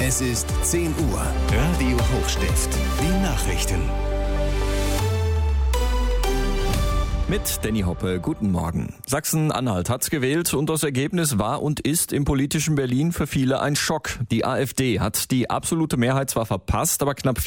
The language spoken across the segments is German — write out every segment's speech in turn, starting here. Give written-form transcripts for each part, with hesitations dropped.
Es ist 10 Uhr. Radio Hochstift. Die Nachrichten. Mit Danny Hoppe, guten Morgen. Sachsen-Anhalt hat gewählt und das Ergebnis war und ist im politischen Berlin für viele ein Schock. Die AfD hat die absolute Mehrheit zwar verpasst, aber knapp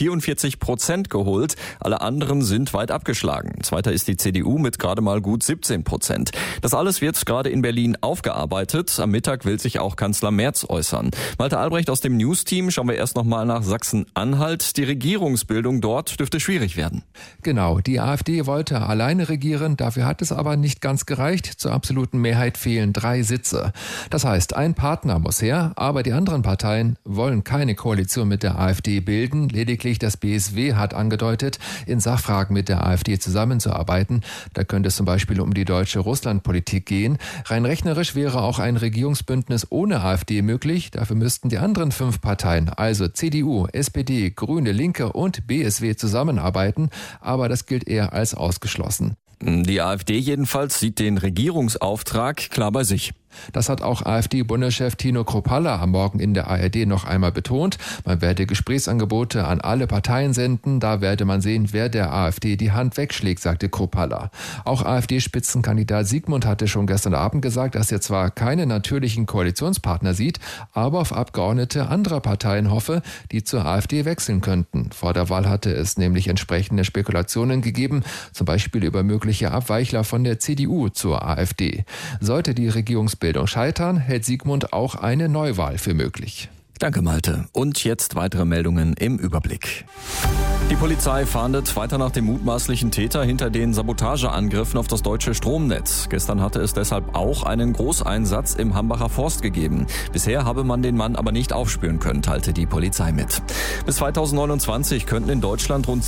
44% geholt. Alle anderen sind weit abgeschlagen. Zweiter ist die CDU mit gerade mal gut 17%. Das alles wird gerade in Berlin aufgearbeitet. Am Mittag will sich auch Kanzler Merz äußern. Malte Albrecht aus dem News-Team. Schauen wir erst nochmal nach Sachsen-Anhalt. Die Regierungsbildung dort dürfte schwierig werden. Genau, die AfD wollte alleine regieren. Dafür hat es aber nicht ganz gereicht. Zur absoluten Mehrheit fehlen 3 Sitze. Das heißt, ein Partner muss her, aber die anderen Parteien wollen keine Koalition mit der AfD bilden. Lediglich das BSW hat angedeutet, in Sachfragen mit der AfD zusammenzuarbeiten. Da könnte es zum Beispiel um die deutsche Russlandpolitik gehen. Rein rechnerisch wäre auch ein Regierungsbündnis ohne AfD möglich. Dafür müssten die anderen 5 Parteien, also CDU, SPD, Grüne, Linke und BSW zusammenarbeiten. Aber das gilt eher als ausgeschlossen. Die AfD jedenfalls sieht den Regierungsauftrag klar bei sich. Das hat auch AfD-Bundeschef Tino Kruppalla am Morgen in der ARD noch einmal betont. Man werde Gesprächsangebote an alle Parteien senden. Da werde man sehen, wer der AfD die Hand wegschlägt, sagte Kruppalla. Auch AfD-Spitzenkandidat Sigmund hatte schon gestern Abend gesagt, dass er zwar keine natürlichen Koalitionspartner sieht, aber auf Abgeordnete anderer Parteien hoffe, die zur AfD wechseln könnten. Vor der Wahl hatte es nämlich entsprechende Spekulationen gegeben, zum Beispiel über mögliche Abweichler von der CDU zur AfD. Sollte die Regierungsbildung scheitern, hält Sigmund auch eine Neuwahl für möglich. Danke, Malte. Und jetzt weitere Meldungen im Überblick. Die Polizei fahndet weiter nach dem mutmaßlichen Täter hinter den Sabotageangriffen auf das deutsche Stromnetz. Gestern hatte es deshalb auch einen Großeinsatz im Hambacher Forst gegeben. Bisher habe man den Mann aber nicht aufspüren können, teilte die Polizei mit. Bis 2029 könnten in Deutschland rund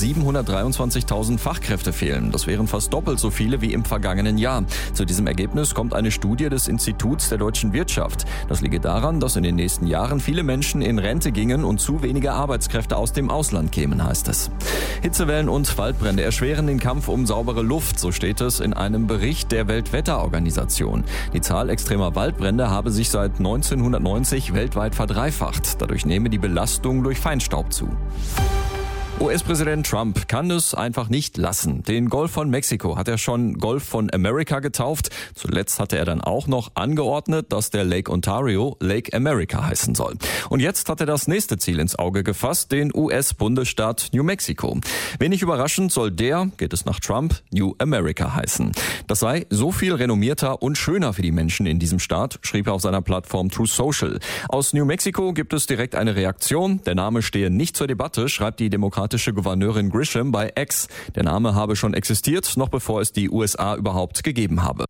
723.000 Fachkräfte fehlen. Das wären fast doppelt so viele wie im vergangenen Jahr. Zu diesem Ergebnis kommt eine Studie des Instituts der deutschen Wirtschaft. Das liege daran, dass in den nächsten Jahren viele Menschen in Rente gingen und zu wenige Arbeitskräfte aus dem Ausland kämen, heißt es. Hitzewellen und Waldbrände erschweren den Kampf um saubere Luft, so steht es in einem Bericht der Weltwetterorganisation. Die Zahl extremer Waldbrände habe sich seit 1990 weltweit verdreifacht. Dadurch nehme die Belastung durch Feinstaub zu. US-Präsident Trump kann es einfach nicht lassen. Den Golf von Mexiko hat er schon Golf von America getauft. Zuletzt hatte er dann auch noch angeordnet, dass der Lake Ontario Lake America heißen soll. Und jetzt hat er das nächste Ziel ins Auge gefasst, den US-Bundesstaat New Mexico. Wenig überraschend soll der, geht es nach Trump, New America heißen. Das sei so viel renommierter und schöner für die Menschen in diesem Staat, schrieb er auf seiner Plattform Truth Social. Aus New Mexico gibt es direkt eine Reaktion. Der Name stehe nicht zur Debatte, schreibt die demokratische Gouverneurin Grisham bei X. Der Name habe schon existiert, noch bevor es die USA überhaupt gegeben habe.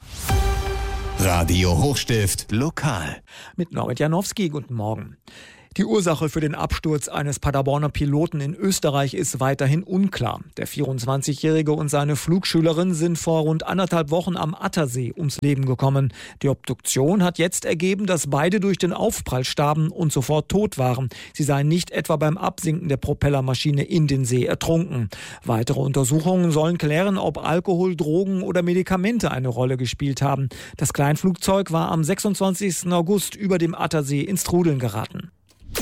Radio Hochstift lokal. Mit Norbert Janowski, guten Morgen. Die Ursache für den Absturz eines Paderborner Piloten in Österreich ist weiterhin unklar. Der 24-Jährige und seine Flugschülerin sind vor rund 1,5 Wochen am Attersee ums Leben gekommen. Die Obduktion hat jetzt ergeben, dass beide durch den Aufprall starben und sofort tot waren. Sie seien nicht etwa beim Absinken der Propellermaschine in den See ertrunken. Weitere Untersuchungen sollen klären, ob Alkohol, Drogen oder Medikamente eine Rolle gespielt haben. Das Kleinflugzeug war am 26. August über dem Attersee ins Trudeln geraten.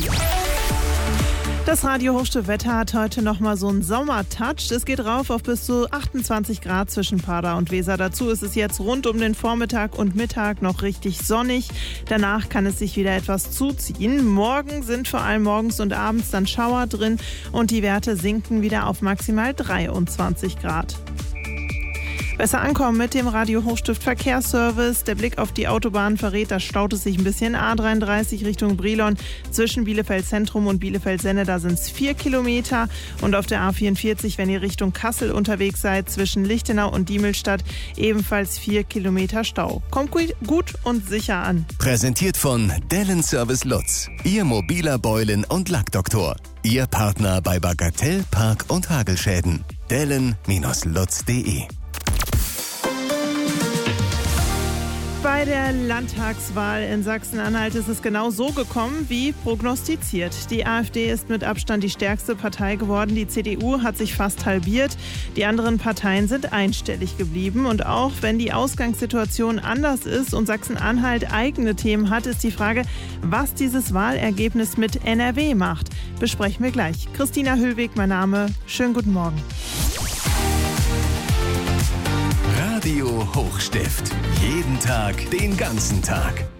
Das Radio Hochstift-Wetter hat heute nochmal so einen Sommertouch. Es geht rauf auf bis zu 28 Grad zwischen Pader und Weser. Dazu ist es jetzt rund um den Vormittag und Mittag noch richtig sonnig. Danach kann es sich wieder etwas zuziehen. Morgen sind vor allem morgens und abends dann Schauer drin und die Werte sinken wieder auf maximal 23 Grad. Besser ankommen mit dem Radio Hochstift Verkehrsservice. Der Blick auf die Autobahn verrät, da staut es sich ein bisschen. A33 Richtung Brilon zwischen Bielefeld Zentrum und Bielefeld-Senne, da sind es 4 Kilometer. Und auf der A44, wenn ihr Richtung Kassel unterwegs seid, zwischen Lichtenau und Diemelstadt, ebenfalls 4 Kilometer Stau. Kommt gut und sicher an. Präsentiert von Dellen Service Lutz, Ihr mobiler Beulen- und Lackdoktor. Ihr Partner bei Bagatell, Park- und Hagelschäden. Dellen-lutz.de Bei der Landtagswahl in Sachsen-Anhalt ist es genau so gekommen wie prognostiziert. Die AfD ist mit Abstand die stärkste Partei geworden. Die CDU hat sich fast halbiert. Die anderen Parteien sind einstellig geblieben. Und auch wenn die Ausgangssituation anders ist und Sachsen-Anhalt eigene Themen hat, ist die Frage, was dieses Wahlergebnis mit NRW macht. Besprechen wir gleich. Christina Hüllweg, mein Name. Schönen guten Morgen. Radio Hochstift. Jeden Tag, den ganzen Tag.